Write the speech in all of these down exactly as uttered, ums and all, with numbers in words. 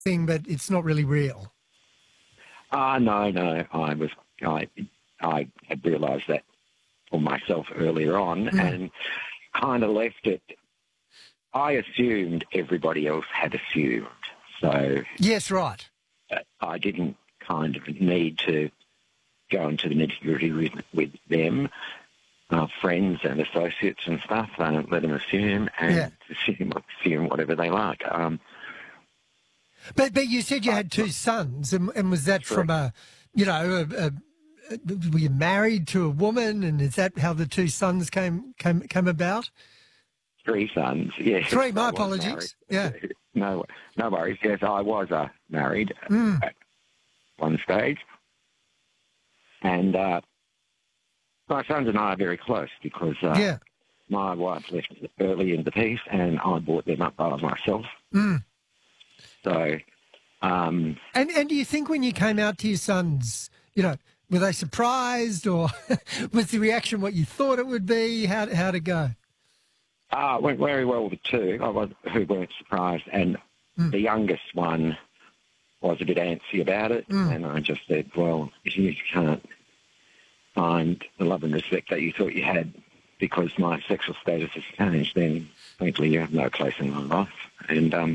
thing, but it's not really real. Ah, uh, no, no. I was, I, I had realised that for myself earlier on, mm. and kind of left it. I assumed everybody else had assumed, so yes, right. I didn't kind of need to go into the nitty-gritty with, with them, uh, friends and associates and stuff. Uh, let them assume and yeah. assume, assume whatever they like. Um, but but you said you had two sons, and, and was that from a, you know, a, a, a, were you married to a woman, and is that how the two sons came came came about? Three sons, yes. Three. My apologies. Married. Yeah. No, no worries. Yes, I was uh, married mm. at one stage, and uh, my sons and I are very close because uh, yeah. my wife left early in the piece, and I brought them up by myself. Mm. So, um, and and do you think when you came out to your sons, you know, were they surprised, or was the reaction what you thought it would be? How how'd it go? Ah, uh, it went very well with two. I was who weren't surprised, and mm. the youngest one was a bit antsy about it, mm. and I just said, "Well, if you can't find the love and respect that you thought you had because my sexual status has changed, then frankly you have no place in my life." And um,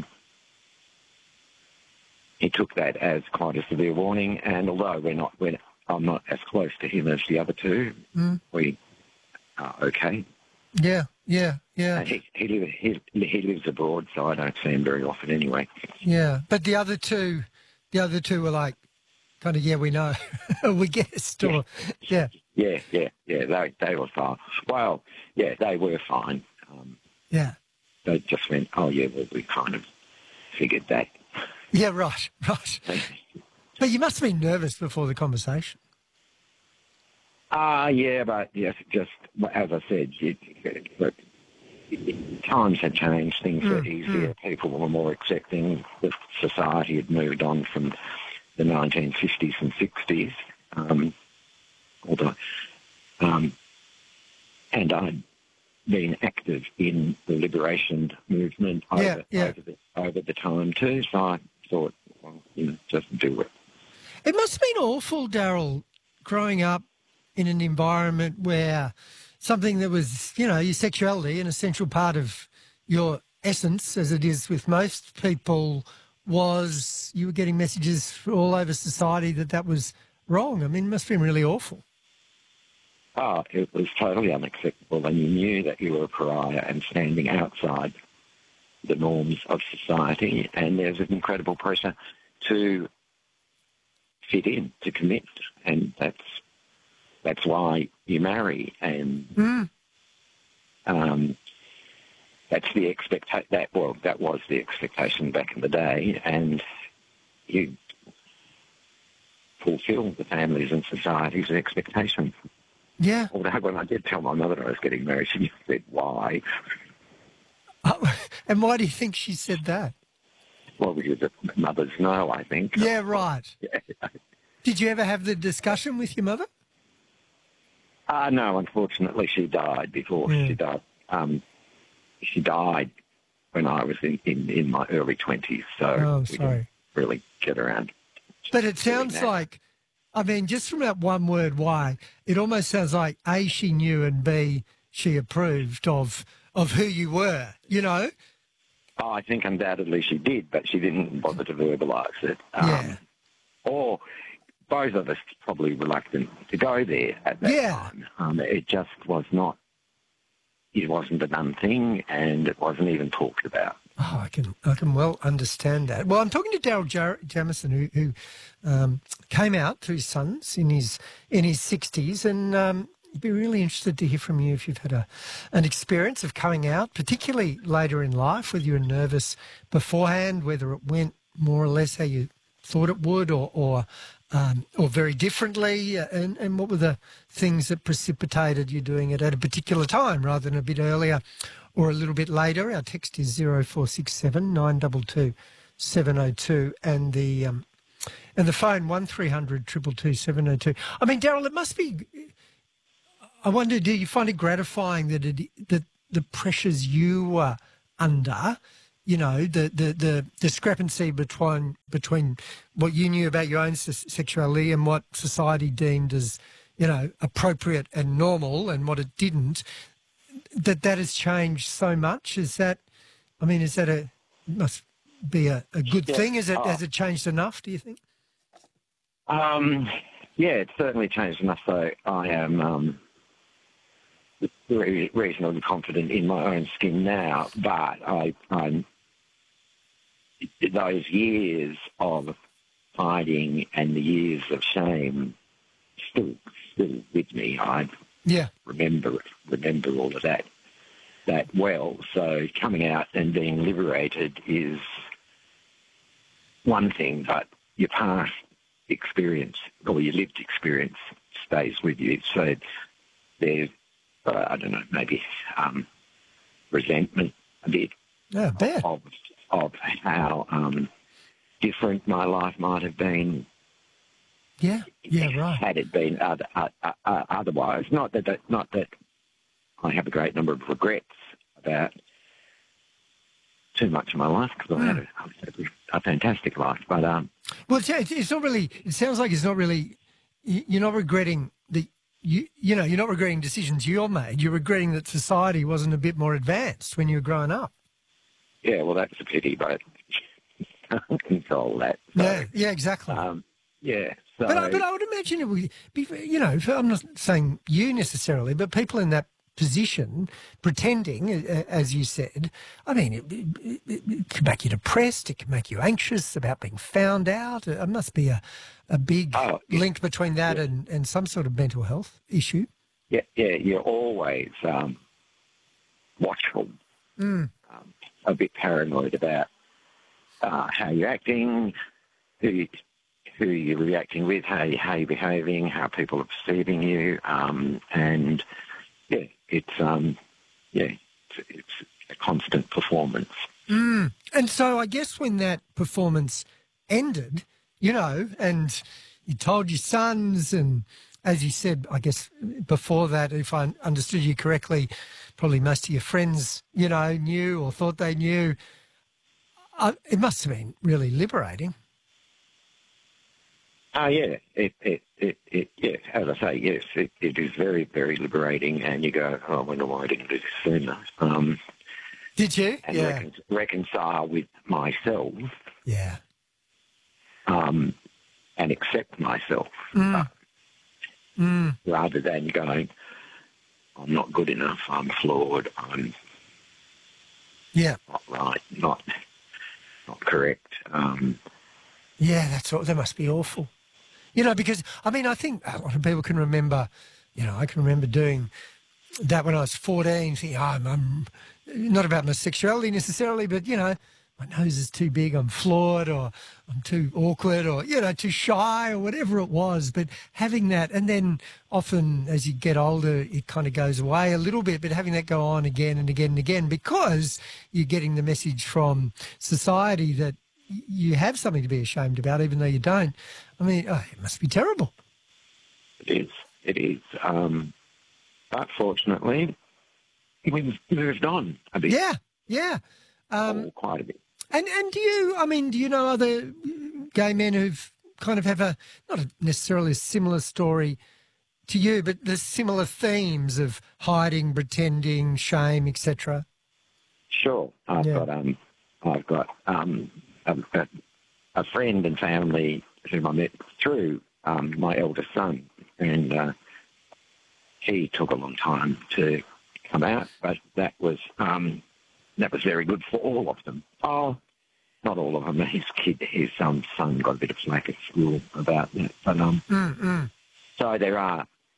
he took that as quite a severe warning. And although we're not, we're, I'm not as close to him as the other two, mm. we are okay. Yeah, yeah, yeah. And he, he, live, he, he lives abroad, so I don't see him very often anyway. Yeah, but the other two, the other two were like, kind of, yeah, we know, we guessed, or yeah, yeah, yeah, yeah. They they were fine. Well, yeah, they were fine. Um, yeah, they just went, oh yeah, well, we kind of figured that. Yeah, right, right. But you must have been nervous before the conversation. Ah, uh, yeah, but yes, just as I said, it, it, it, times had changed. Things mm, were easier. Mm. People were more accepting. The society had moved on from the nineteen fifties and sixties. Um, although, um, and I'd been active in the liberation movement over, yeah, yeah. over, the, over the time too. So I thought, well, you know, just do it. It must have been awful, Daryl, growing up in an environment where something that was, you know, your sexuality, an essential part of your essence, as it is with most people, was you were getting messages all over society that that was wrong. I mean, it must have been really awful. Oh, it was totally unacceptable, and you knew that you were a pariah and standing outside the norms of society, and there's an incredible pressure to fit in, to commit, and that's that's why you marry, and mm. um, that's the expectation. That well, that was the expectation back in the day, and you fulfil the families and society's expectations. Yeah. Although when I did tell my mother I was getting married, she said, "Why?" Oh, and why do you think she said that? Well, because mothers know, I think. Yeah, right. Yeah. Did you ever have the discussion with your mother? Uh, no, unfortunately, she died before yeah. she died. Um, she died when I was in, in, in my early twenties, so oh, we sorry. didn't really get around. But it sounds like, I mean, just from that one word, why, it almost sounds like A, she knew, and B, she approved of of who you were, you know? Oh, I think undoubtedly she did, but she didn't bother to verbalise it. Um, yeah. Or both of us probably reluctant to go there at that yeah. time. Um, it just was not, it wasn't a done thing, and it wasn't even talked about. Oh, I can I can well understand that. Well, I'm talking to Daryl Jar- Jamieson, who, who um, came out to his sons in his in his sixties, and um, I'd be really interested to hear from you if you've had a an experience of coming out, particularly later in life, whether you were nervous beforehand, whether it went more or less how you thought it would, or or, um, or very differently, and, and what were the things that precipitated you doing it at a particular time rather than a bit earlier or a little bit later. Our text is zero four six seven nine two two seven zero two, and the um, and the phone one three hundred two two two seven zero two. I mean, Daryl, it must be. I wonder, do you find it gratifying that it, that the pressures you were under you know, the, the, the discrepancy between between what you knew about your own s- sexuality and what society deemed as, you know, appropriate and normal, and what it didn't, that that has changed so much? Is that, I mean, is that a, must be a, a good Yeah. thing? Is it, Oh. has it changed enough, do you think? Um, yeah, it's certainly changed enough. So I am um, re- reasonably confident in my own skin now, but I, I'm those years of hiding and the years of shame still still with me. I Yeah. remember remember all of that that well. So coming out and being liberated is one thing, but your past experience or your lived experience stays with you. So there's, uh, I don't know, maybe um, resentment a bit Yeah, bad. of of how um, different my life might have been Yeah. Yeah, right. had it been other, uh, uh, uh, otherwise. Not that, that not that I have a great number of regrets about too much of my life, because I had a, I had a fantastic life. But um, Well, it's, it's it's not really, it sounds like it's not really, you- you're not regretting the, you, you know, you're not regretting decisions you're made. You're regretting that society wasn't a bit more advanced when you were growing up. yeah, well, that's a pity, but I can't control that. So, Yeah, yeah, exactly. um, yeah. So But I, but I would imagine it would be, you know, if- I'm not saying you necessarily, but people in that position pretending, uh, as you said, I mean, it, it, it, it can make you depressed. It can make you anxious about being found out. It must be a, a big Oh, yeah. link between that Yeah. and, and some sort of mental health issue. yeah, yeah, you're always um, watchful, Mm. um, a bit paranoid about uh, how you're acting, who you, who you're reacting with, how you, how you're behaving, how people are perceiving you, um, and yeah, it's um, yeah, it's, it's a constant performance. Mm. And so I guess when that performance ended, you know, and you told your sons, and as you said, I guess before that, if I understood you correctly, probably most of your friends, you know, knew or thought they knew. Uh, it must have been really liberating. Oh yeah, it, it, it, it, yeah. As I say, yes, it, it is very, very liberating, and you go, oh, I wonder why I didn't do this sooner. Um, Did you? and Yeah. recon- reconcile with myself, Yeah. um, and accept myself, Mm. uh, Mm. rather than going, I'm not good enough, I'm flawed, I'm Yeah. not right, not not correct. Um, Yeah, that's all. That must be awful. You know, because, I mean, I think a lot of people can remember, you know, I can remember doing that when I was fourteen, thinking, oh, I'm, I'm not about my sexuality necessarily, but, you know, my nose is too big, I'm flawed, or I'm too awkward, or, you know, too shy, or whatever it was. But having that, and then often as you get older, it kind of goes away a little bit, but having that go on again and again and again, because you're getting the message from society that y- you have something to be ashamed about, even though you don't. I mean, oh, it must be terrible. it is, it is. Um, but fortunately, we've moved on a bit, Yeah, yeah. Um, or quite a bit. And and do you, I mean, do you know other gay men who've kind of have a, not a necessarily a similar story to you, but the similar themes of hiding, pretending, shame, et cetera? Sure, I've Yeah. got um, I've got um, a, a, a friend and family whom I met through um, my eldest son, and uh, he took a long time to come out, but that was um, that was very good for all of them. Oh, not all of them. His kid, his um, son, got a bit of flack at school about that, but um, Mm-mm. so there are